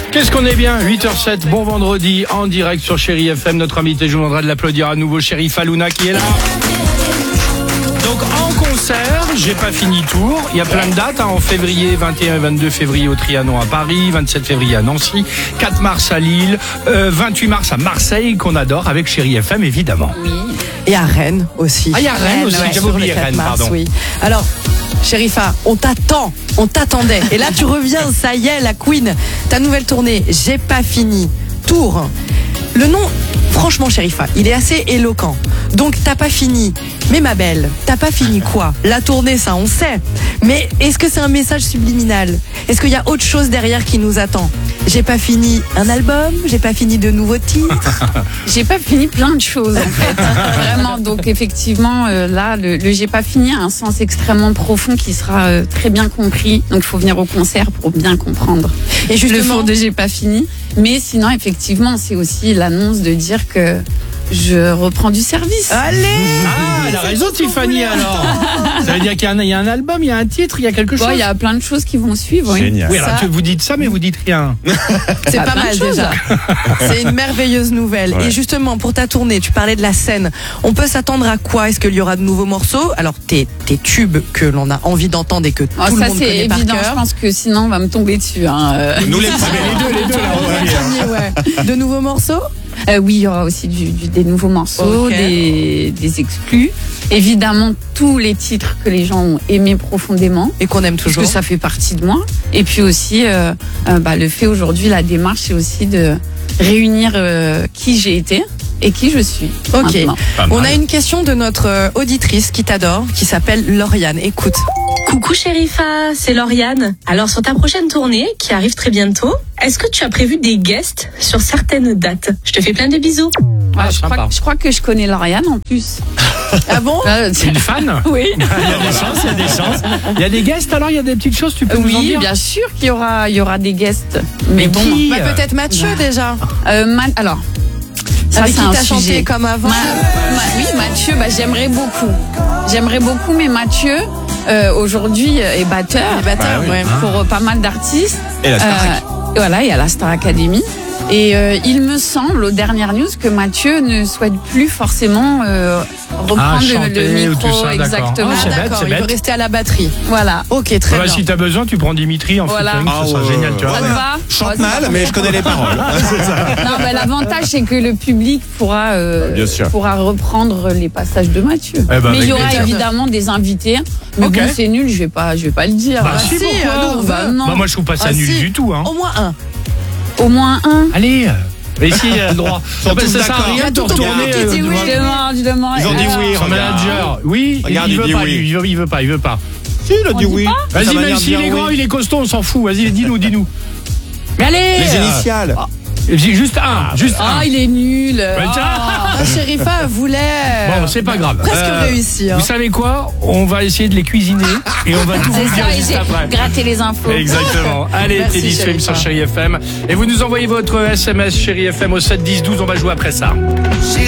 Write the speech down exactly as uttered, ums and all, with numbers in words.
Qu'est-ce qu'on est bien, huit heures zéro sept, bon vendredi, en direct sur Chéri F M. Notre invité, je vous demanderai de l'applaudir à nouveau, Chérif Halouna qui est là. Donc en concert, j'ai pas fini tour. Il y a plein de dates hein, en février, vingt et un et vingt-deux février au Trianon à Paris, vingt-sept février à Nancy, quatre mars à Lille, euh, vingt-huit mars à Marseille qu'on adore avec Chéri F M évidemment. Oui. Et à Rennes aussi. Ah il y a Rennes aussi, ouais, j'avais oublié Rennes, mars, pardon. Oui. Alors, Chérifa, on t'attend, on t'attendait. Et là tu reviens, ça y est, la Queen. Ta nouvelle tournée, j'ai pas fini. Tour. Le nom, franchement Chérifa, il est assez éloquent. Donc t'as pas fini. Mais ma belle, t'as pas fini quoi? La tournée, ça on sait. Mais est-ce que c'est un message subliminal? Est-ce qu'il y a autre chose derrière qui nous attend? J'ai pas fini un album, j'ai pas fini de nouveaux titres. J'ai pas fini plein de choses en fait. Vraiment, donc effectivement, euh, là, le, le j'ai pas fini a un sens extrêmement profond qui sera euh, très bien compris. Donc il faut venir au concert pour bien comprendre. Et juste le fond de j'ai pas fini. Mais sinon, effectivement, c'est aussi l'annonce de dire que je reprends du service. Allez! Ah, elle a raison Tiffany alors. Ça veut dire qu'il y a, un, il y a un album, il y a un titre, il y a quelque chose. Bon, il y a plein de choses qui vont suivre. Oui. Génial. Oui, alors Ça- vous dites ça mais vous dites rien. C'est Ah, pas plein mal de choses. déjà. C'est une merveilleuse nouvelle. Ouais. Et justement, pour ta tournée, tu parlais de la scène. On peut s'attendre à quoi? Est-ce qu'il y aura de nouveaux morceaux? Alors, tes, tes tubes que l'on a envie d'entendre et que Oh, tout le ça monde c'est connaît par évident. Je cœur. pense que sinon on va me tomber dessus. Hein. Euh, Nous les premiers, les deux, les deux là, on va bien. Ouais. De nouveaux morceaux? euh, oui, il y aura aussi du, du- des nouveaux morceaux, Ok. des, des exclus. Évidemment, tous les titres que les gens ont aimés profondément. Et qu'on aime Parce toujours. que ça fait partie de moi. Et puis aussi, euh, euh, bah, le fait aujourd'hui, la démarche, c'est aussi de réunir euh, qui j'ai été et qui je suis. Ok. maintenant. Pas On mal. a une question de notre euh, auditrice qui t'adore, qui s'appelle Lauriane. Écoute. Coucou Chérifa, c'est Lauriane. Alors sur ta prochaine tournée, qui arrive très bientôt, est-ce que tu as prévu des guests sur certaines dates? Je te fais plein de bisous. Ouais, Ah, je, sympa. crois, je crois que je connais Lauriane en plus. Ah bon? Euh, C'est une fan? oui. Il y a des chances, il y a des chances. Il y a des guests alors, il y a des petites choses, tu peux nous en Oui, dire? bien sûr qu'il y aura, il y aura des guests. Mais, Mais bon. qui? Bah, peut-être Mathieu déjà. Euh, Ma- alors, ça Avec c'est qui un t'as chanté sujet. comme avant. Ma- Ma- oui, Mathieu, bah, j'aimerais beaucoup. J'aimerais beaucoup, mais Mathieu, euh, aujourd'hui, euh, est batteur. Les batteurs, Bah oui. ouais. Pour euh, pas mal d'artistes. Et la Starac. Euh, voilà, il y a la Star Academy. Et euh, il me semble, aux dernières news, que Mathieu ne souhaite plus forcément euh, reprendre Ah, le- chanter le ou micro. tout ça, d'accord. Exactement. Ah, Ah, c'est bête, d'accord, c'est il veut bête. rester à la batterie. Voilà. Ok, très Bah, bien. si t'as besoin, tu prends Dimitri en Voilà. featuring, Ah, ça sera ouais, génial, tu ouais, vois. Ça te va Chante Oh, mal, mais je connais les paroles. Non, mais l'avantage, c'est que le public pourra, euh, Bien sûr. pourra reprendre les passages de Mathieu. Eh ben, mais il y avec aura plaisir. évidemment des invités. Mais Ok. bon, c'est nul, je vais pas, je vais pas le dire. Bah, si, pourquoi ah, nous, on Bah, veut. non. Bah, moi je trouve pas ça Ah, nul si. du tout. Hein. Au moins un. Au moins un. Allez, mais si il y a le droit. Sont Ah, bah, tous ça sert à d'accord. rien de Il y a tout au retourner. monde qui euh, dit oui. devant- Je demande, je demande. Ils ont dit Alors, oui. Son Regarde. manager, oui, Regarde, il il veut dit pas, oui. lui, il veut, il veut pas, il veut pas. Si, il a dit dit oui. pas De sa Vas-y, même manière de s'il dire est grand, oui. il est costaud, on s'en fout. Vas-y, dis-nous, dis-nous. Mais allez Les euh, initiales. j'ai Juste un, juste Ah, un. il est nul. Bah, tiens. Ah. Ah, Chérifa voulait. Bon, c'est pas grave. Presque Euh, réussi. hein. Vous savez quoi? On va essayer de les cuisiner et on va tout C'est vous dire ça, et juste j'ai après. gratté les infos. Exactement. Allez, Merci, Teddy Stream Chérifa. sur Chéri F M. Et vous nous envoyez votre S M S Chéri F M au sept dix douze. On va jouer après ça.